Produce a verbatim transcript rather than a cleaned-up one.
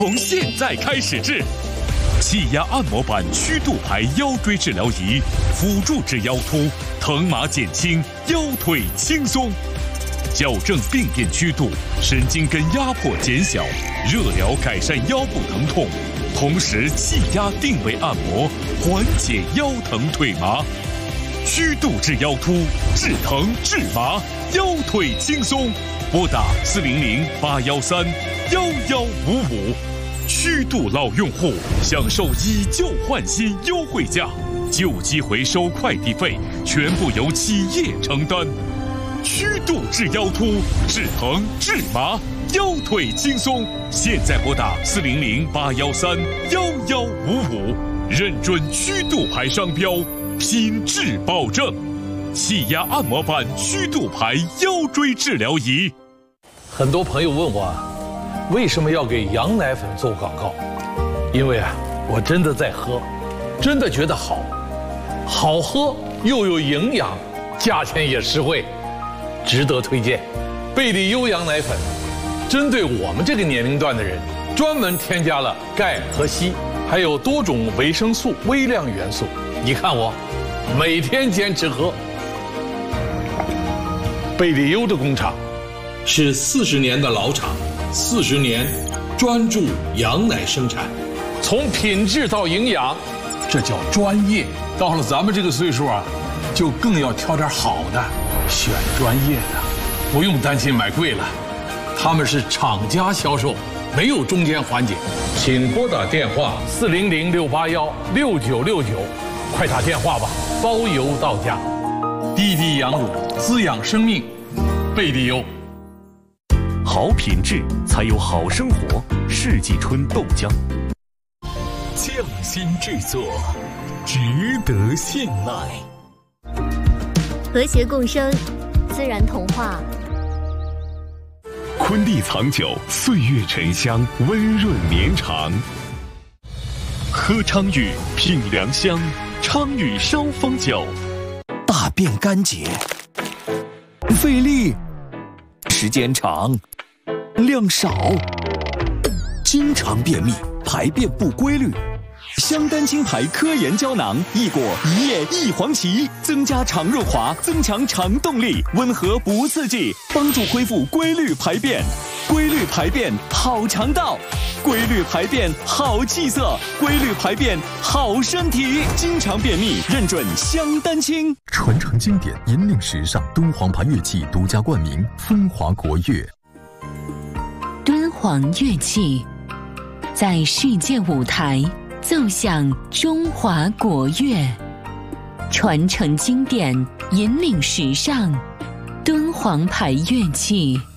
从现在开始治。气压按摩板曲度牌腰椎治疗仪，辅助治腰突，疼麻减轻，腰腿轻松。矫正病变曲度，神经根压迫减小，热疗改善腰部疼痛，同时气压定位按摩，缓解腰疼腿麻。曲度治腰突，治疼治麻，腰腿轻松。拨打四零零八幺三幺幺五五。曲度老用户享受以旧换新优惠价，旧机回收快递费全部由企业承担。曲度治腰突，治疼治麻，腰腿轻松。现在拨打四零零八幺三幺幺五五，认准曲度牌商标，品质保证。气压按摩板曲度牌腰椎治疗仪。 很多朋友问我，为什么要给羊奶粉做广告？因为啊，我真的在喝，真的觉得好，好喝又有营养，价钱也实惠，值得推荐。贝利优羊奶粉，针对我们这个年龄段的人，专门添加了钙和硒，还有多种维生素、微量元素。你看我，每天坚持喝。贝利优的工厂是四十年的老厂。四十年专注羊奶生产，从品质到营养，这叫专业。到了咱们这个岁数啊，就更要挑点好的，选专业的，不用担心买贵了。他们是厂家销售，没有中间环节。请拨打电话四零零六八幺六九六九，快打电话吧，包邮到家。滴滴羊乳滋养生命，贝利优。 好品质才有好生活。世纪春豆浆， 匠心制作，值得信赖。 和谐共生，自然童话。 昆弟藏酒，岁月沉香，温润绵长。喝昌裕，品良香，昌裕烧风酒。 大便干结，费力，时间长，量少，经常便秘，排便不规律。香丹青牌科研胶囊，益果一叶一黄芪，增加肠润滑，增强肠动力，温和不刺激，帮助恢复规律排便。规律排便好肠道，规律排便好气色，规律排便好身体。经常便秘，认准香丹青。 传承经典，引领时尚，敦煌牌乐器独家冠名，风华国乐。 敦煌乐器在世界舞台奏响中华国乐，传承经典，引领时尚，敦煌牌乐器。